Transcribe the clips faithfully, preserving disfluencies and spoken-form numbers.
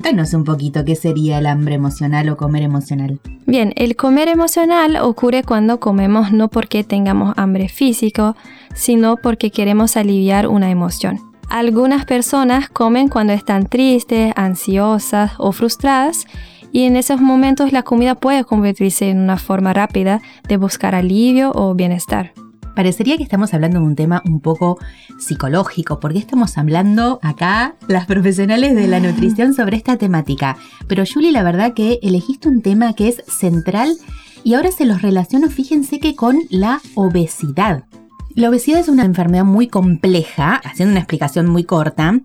Contanos un poquito qué sería el hambre emocional o comer emocional. Bien, el comer emocional ocurre cuando comemos no porque tengamos hambre físico, sino porque queremos aliviar una emoción. Algunas personas comen cuando están tristes, ansiosas o frustradas, y en esos momentos la comida puede convertirse en una forma rápida de buscar alivio o bienestar. Parecería que estamos hablando de un tema un poco psicológico, porque estamos hablando acá, las profesionales de la nutrición, sobre esta temática. Pero Julie, la verdad que elegiste un tema que es central y ahora se los relaciono, fíjense que con la obesidad. La obesidad es una enfermedad muy compleja, haciendo una explicación muy corta.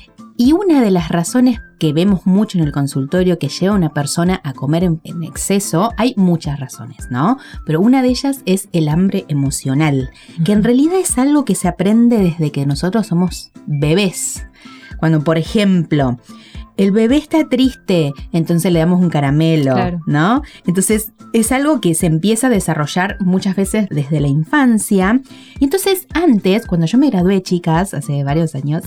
Y una de las razones que vemos mucho en el consultorio que lleva a una persona a comer en, en exceso, hay muchas razones, ¿no? Pero una de ellas es el hambre emocional, que en realidad es algo que se aprende desde que nosotros somos bebés. Cuando, por ejemplo, el bebé está triste, entonces le damos un caramelo, claro, ¿no? Entonces es algo que se empieza a desarrollar muchas veces desde la infancia. Y entonces antes, cuando yo me gradué, chicas, hace varios años,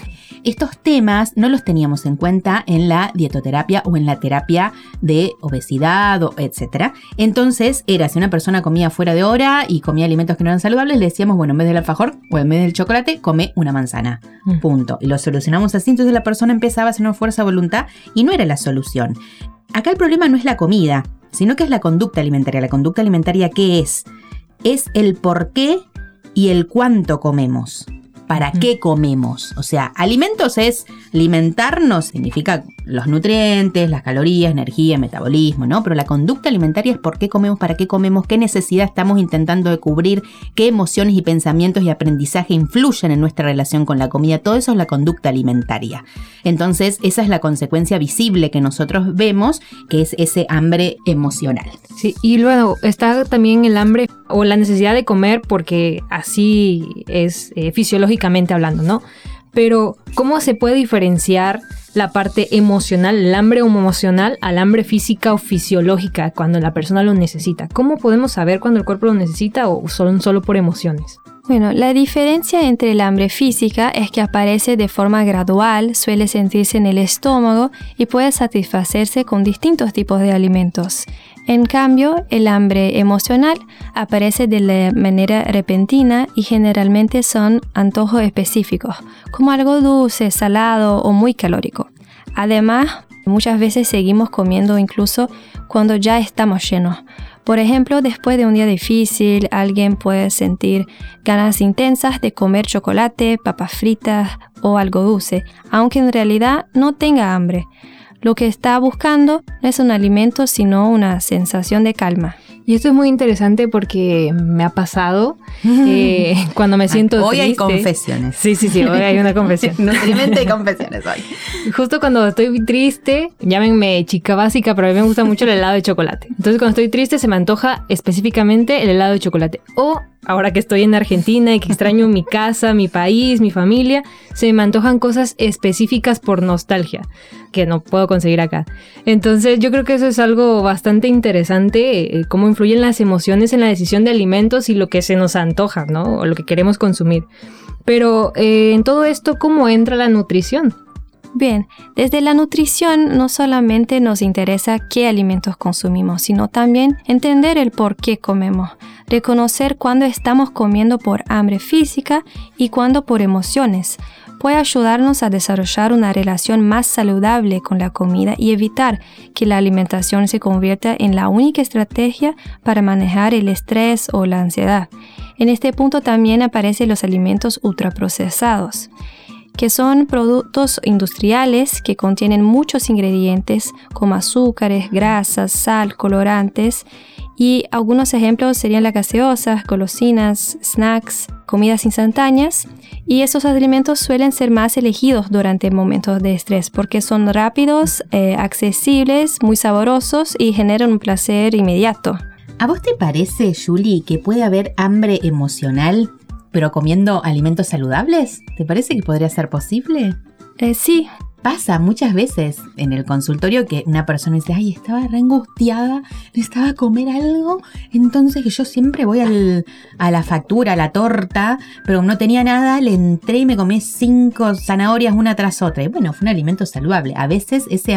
estos temas no los teníamos en cuenta en la dietoterapia o en la terapia de obesidad, o etcétera. Entonces era, si una persona comía fuera de hora y comía alimentos que no eran saludables, le decíamos, bueno, en vez del alfajor o en vez del chocolate, come una manzana. Mm. Punto. Y lo solucionamos así, entonces la persona empezaba a hacer una fuerza de voluntad y no era la solución. Acá el problema no es la comida, sino que es la conducta alimentaria. ¿La conducta alimentaria qué es? Es el por qué y el cuánto comemos. ¿Para mm. qué comemos? O sea, alimentos es alimentarnos, significa los nutrientes, las calorías, energía, metabolismo, ¿no? Pero la conducta alimentaria es por qué comemos, para qué comemos, qué necesidad estamos intentando de cubrir, qué emociones y pensamientos y aprendizaje influyen en nuestra relación con la comida. Todo eso es la conducta alimentaria. Entonces, esa es la consecuencia visible que nosotros vemos, que es ese hambre emocional. Sí, y luego está también el hambre o la necesidad de comer porque así es eh, fisiológicamente hablando, ¿no? Pero, ¿cómo se puede diferenciar la parte emocional, el hambre emocional, al hambre física o fisiológica cuando la persona lo necesita? ¿Cómo podemos saber cuando el cuerpo lo necesita o son solo por emociones? Bueno, la diferencia entre el hambre física es que aparece de forma gradual, suele sentirse en el estómago y puede satisfacerse con distintos tipos de alimentos. En cambio, el hambre emocional aparece de la manera repentina y generalmente son antojos específicos, como algo dulce, salado o muy calórico. Además, muchas veces seguimos comiendo incluso cuando ya estamos llenos. Por ejemplo, después de un día difícil, alguien puede sentir ganas intensas de comer chocolate, papas fritas o algo dulce, aunque en realidad no tenga hambre. Lo que está buscando no es un alimento, sino una sensación de calma. Y esto es muy interesante porque me ha pasado eh, cuando me siento hoy triste. Hoy hay confesiones. Sí, sí, sí, hoy hay una confesión. Nutrimente hay confesiones hoy. Justo cuando estoy triste, llámenme chica básica, pero a mí me gusta mucho el helado de chocolate. Entonces cuando estoy triste se me antoja específicamente el helado de chocolate. O ahora que estoy en Argentina y que extraño mi casa, mi país, mi familia, se me antojan cosas específicas por nostalgia que no puedo conseguir acá. Entonces yo creo que eso es algo bastante interesante, eh, cómo influyen las emociones en la decisión de alimentos y lo que se nos antoja, ¿no? O lo que queremos consumir. Pero eh, en todo esto, ¿cómo entra la nutrición? Bien, desde la nutrición no solamente nos interesa qué alimentos consumimos, sino también entender el por qué comemos, reconocer cuándo estamos comiendo por hambre física y cuándo por emociones. Puede ayudarnos a desarrollar una relación más saludable con la comida y evitar que la alimentación se convierta en la única estrategia para manejar el estrés o la ansiedad. En este punto también aparecen los alimentos ultraprocesados, que son productos industriales que contienen muchos ingredientes como azúcares, grasas, sal, colorantes, y algunos ejemplos serían las gaseosas, golosinas, snacks, comidas instantáneas, y esos alimentos suelen ser más elegidos durante momentos de estrés porque son rápidos, eh, accesibles, muy sabrosos y generan un placer inmediato. ¿A vos te parece, Julie, que puede haber hambre emocional pero comiendo alimentos saludables? ¿Te parece que podría ser posible? Eh, sí. Pasa muchas veces en el consultorio que una persona dice, ay, estaba re angustiada, necesitaba comer algo, entonces que yo siempre voy al, a la factura, a la torta, pero no tenía nada, le entré y me comí cinco zanahorias una tras otra. Y bueno, fue un alimento saludable. A veces ese